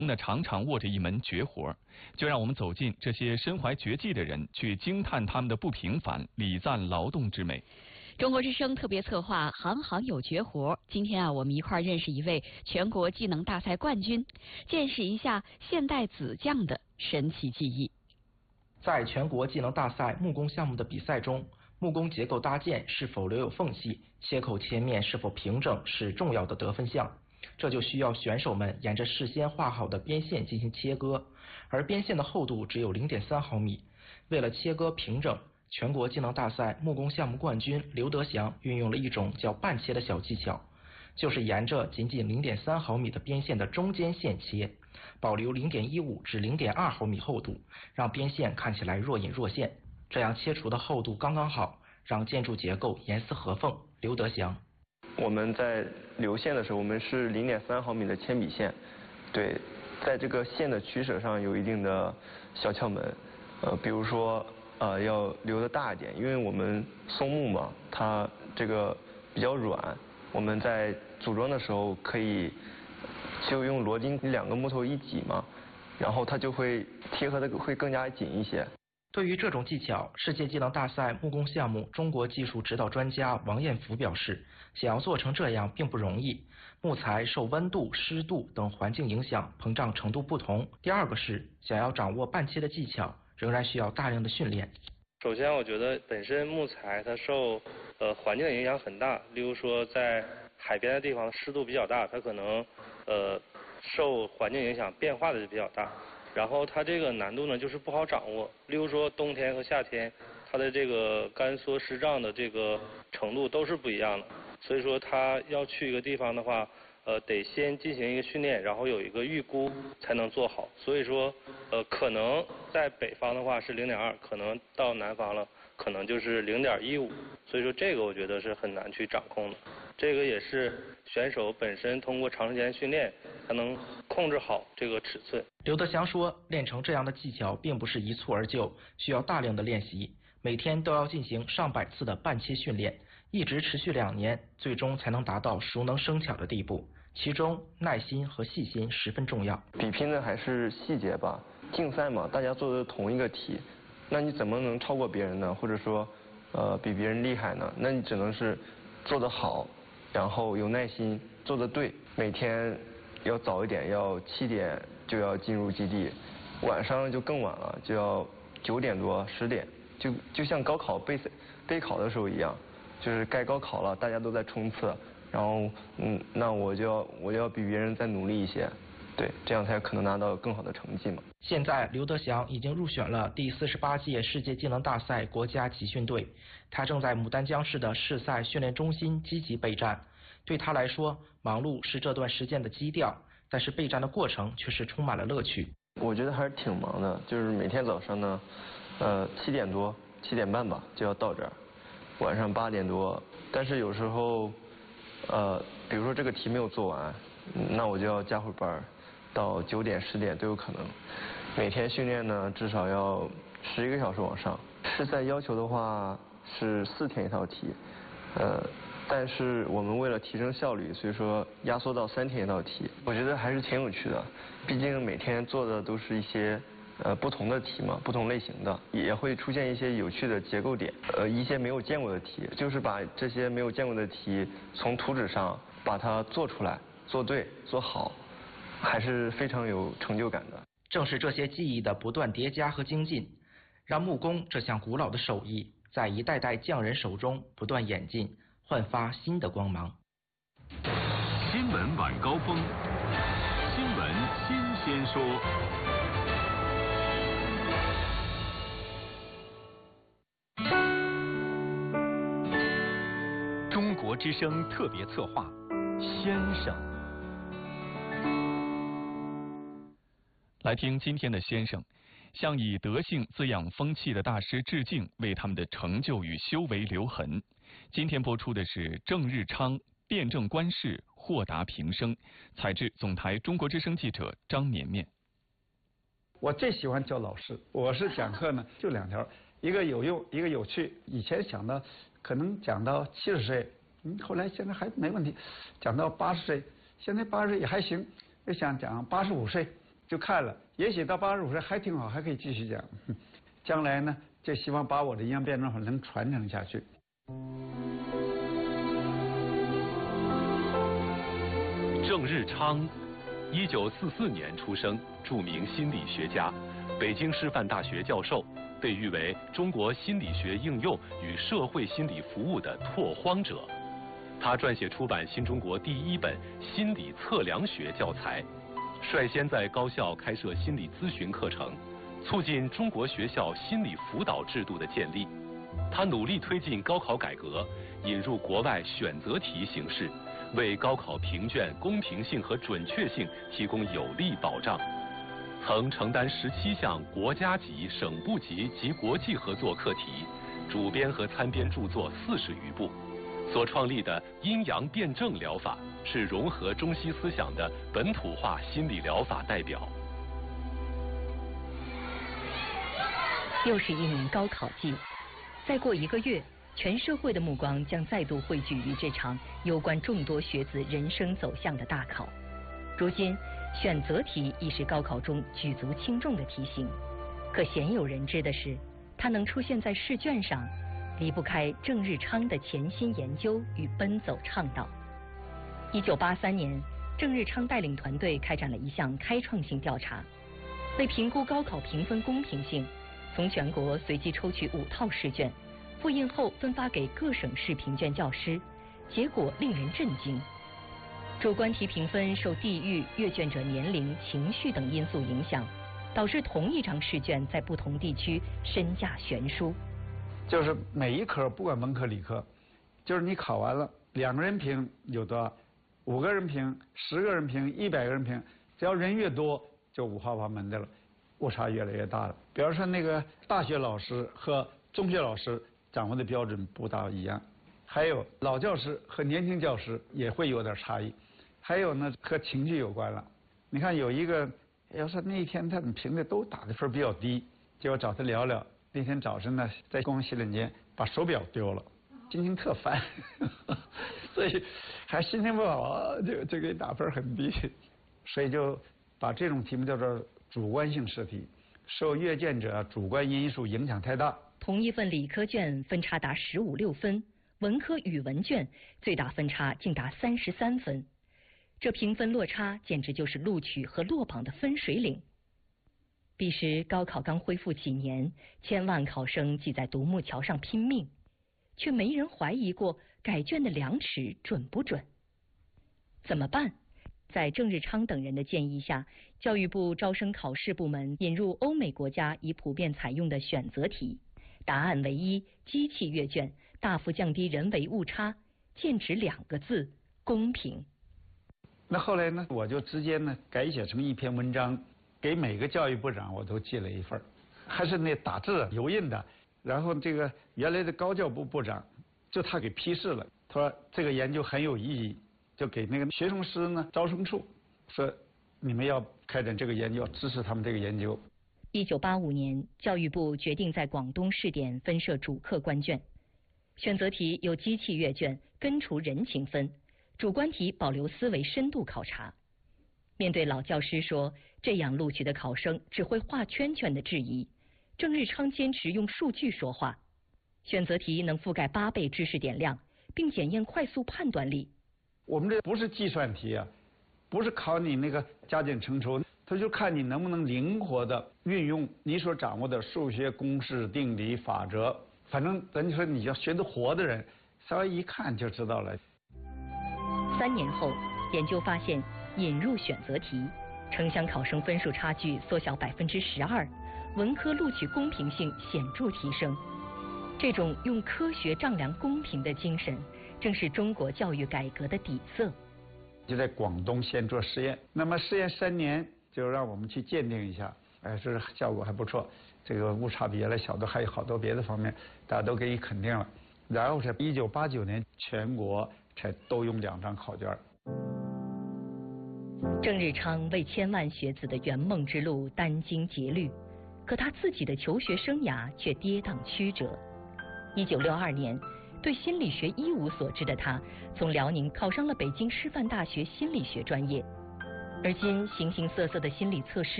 那常常握着一门绝活，就让我们走进这些身怀绝技的人，去惊叹他们的不平凡，礼赞劳动之美。 中国之声特别策划行行有绝活，今天我们一块认识一位全国技能大赛冠军，见识一下现代子匠的神奇技艺。 在全国技能大赛木工项目的比赛中，木工结构搭建是否留有缝隙，切口切面是否平整是重要的得分项。这就需要选手们沿着事先画好的边线进行切割，而边线的厚度只有 0.3 毫米。为了切割平整，全国技能大赛木工项目冠军刘德祥运用了一种叫半切的小技巧，就是沿着仅仅 0.3 毫米的边线的中间线切，保留 0.15 至 0.2 毫米厚度，让边线看起来若隐若现，这样切除的厚度刚刚好，让建筑结构严丝合缝。刘德祥， 我们在留线的时候，我们是 0.3 毫米的铅笔线，对，在这个线的取舍上有一定的小窍门，比如说要留得大一点，因为我们松木嘛，它这个比较软，我们在组装的时候可以就用螺钉2个木头一挤嘛，然后它就会贴合的会更加紧一些。 对于这种技巧，世界技能大赛木工项目中国技术指导专家王彦福表示，想要做成这样并不容易。木材受温度、湿度等环境影响，膨胀程度不同。第二个是，想要掌握半切的技巧，仍然需要大量的训练。 首先，我觉得本身木材它受环境的影响很大，例如说在海边的地方湿度比较大，它可能受环境影响变化的就比较大。然后它这个难度呢，就是不好掌握。例如说冬天和夏天，它的这个干缩湿胀的这个程度都是不一样的。所以说它要去一个地方的话，得先进行一个训练，然后有一个预估才能做好。所以说，可能在北方的话是 0.2， 可能到南方了，可能就是 0.15。所以说这个我觉得是很难去掌控的。这个也是选手本身通过长时间训练才能控制好这个尺寸。 刘德祥说，练成这样的技巧并不是一蹴而就，需要大量的练习，每天都要进行上百次的半切训练，一直持续2年，最终才能达到熟能生巧的地步。其中耐心和细心十分重要。 比拼的还是细节吧，竞赛嘛，大家做的同一个题，那你怎么能超过别人呢？或者说比别人厉害呢？那你只能是做得好，然后有耐心，做得对，每天要早一点，要7点就要进入基地，晚上就更晚了，就要9点多10点，就像高考备考的时候一样，就是该高考了，大家都在冲刺，然后那我就要比别人再努力一些，对，这样才可能拿到更好的成绩嘛。 现在刘德祥已经入选了第48届世界技能大赛国家集训队，他正在牡丹江市的市赛训练中心积极备战。对他来说，忙碌是这段时间的基调，但是备战的过程却是充满了乐趣。 我觉得还是挺忙的，就是每天早上呢7点多7点半吧就要到这儿，晚上8点多，但是有时候比如说这个题没有做完，那我就要加会班，到9点10点都有可能。每天训练呢至少要11个小时往上。试赛要求的话是4天一套题，但是我们为了提升效率，所以说压缩到3天一道题。我觉得还是挺有趣的，毕竟每天做的都是一些不同的题嘛，不同类型的，也会出现一些有趣的结构点，一些没有见过的题，就是把这些没有见过的题从图纸上把它做出来，做对做好，还是非常有成就感的。 正是这些技艺的不断叠加和精进，让木工这项古老的手艺在一代代匠人手中不断演进，焕发新的光芒。 新闻晚高峰，新闻新鲜说。中国之声特别策划，先生。 来听今天的先生，向以德性滋养风气的大师致敬，为他们的成就与修为留痕。今天播出的是郑日昌辩证观世，豁达平生，采制总台中国之声记者张绵绵。 我最喜欢教老师，我是讲课呢就2条，一个有用，一个有趣。以前想到可能讲到70岁，后来现在还没问题，讲到80岁，现在80岁也还行，又想讲85岁， 就看了，也许到85岁还挺好，还可以继续讲。将来呢，就希望把我的营养辩证法能传承下去。 郑日昌，1944年出生，著名心理学家，北京师范大学教授，被誉为中国心理学应用与社会心理服务的拓荒者。他撰写出版新中国第1本心理测量学教材，率先在高校开设心理咨询课程，促进中国学校心理辅导制度的建立。他努力推进高考改革，引入国外选择题形式，为高考评卷公平性和准确性提供有力保障。曾承担17项国家级、省部级及国际合作课题，主编和参编著作40余部。所创立的阴阳辩证疗法是融合中西思想的本土化心理疗法代表。 又是一年高考季，再过1个月，全社会的目光将再度汇聚于这场攸关众多学子人生走向的大考。如今，选择题已是高考中举足轻重的题型，可鲜有人知的是，它能出现在试卷上，离不开郑日昌的潜心研究与奔走倡导。1983年，郑日昌带领团队开展了一项开创性调查，为评估高考评分公平性，从全国随机抽取5套试卷，复印后分发给各省市评卷教师，结果令人震惊。主观题评分受地域、阅卷者年龄、情绪等因素影响，导致同一张试卷在不同地区身价悬殊。 就是每一科不管文科理科，就是你考完了2个人评有多少，5个人评、10个人评、100个人评，只要人越多，就五花八门的了，误差越来越大了。比方说那个大学老师和中学老师掌握的标准不大一样，还有老教师和年轻教师也会有点差异，还有呢和情绪有关了。你看有一个，要说那一天他们评的都打的分比较低，结果找他聊聊。那天早晨呢，在公共洗脸间把手表丢了，心情特烦，所以还心情不好，就给打分很低，所以就把这种题目叫做主观性试题，受阅卷者主观因素影响太大。 同一份理科卷分差达15、16分，文科语文卷最大分差竟达33分，这评分落差简直就是录取和落榜的分水岭。彼时高考刚恢复几年，千万考生挤在独木桥上拼命，却没人怀疑过改卷的量尺准不准。怎么办？在郑日昌等人的建议下，教育部招生考试部门引入欧美国家已普遍采用的选择题，答案唯一，机器阅卷，大幅降低人为误差，剑指2个字：公平。 那后来呢，我就直接呢改写成一篇文章，给每个教育部长我都寄了一份，还是那打字油印的。然后这个原来的高教部部长就他给批示了，他说这个研究很有意义，就给那个学生师呢招生处说你们要开展这个研究，要支持他们这个研究。 1985年，教育部决定在广东试点分设主客观卷，选择题由机器阅卷，根除人情分，主观题保留思维深度考察。面对老教师说这样录取的考生只会画圈圈的质疑，郑日昌坚持用数据说话。选择题能覆盖8倍知识点量，并检验快速判断力。 我们这不是计算题啊，不是考你那个加减乘除，他就看你能不能灵活的运用你所掌握的数学公式、定理、法则。反正咱就说你要学得活的人，稍微一看就知道了。 3年后，研究发现，引入选择题，城乡考生分数差距缩小12%，文科录取公平性显著提升。这种用科学丈量公平的精神，正是中国教育改革的底色。 就在广东先做实验，那么试验3年，就让我们去鉴定一下，这效果还不错，这个误差比原来小的还有好多别的方面，大家都给予肯定了。然后在1989年，全国才都用2张考卷。 郑日昌为千万学子的圆梦之路殚精竭虑，可他自己的求学生涯却跌宕曲折。1962年，对心理学一无所知的他，从辽宁考上了北京师范大学心理学专业。而今形形色色的心理测试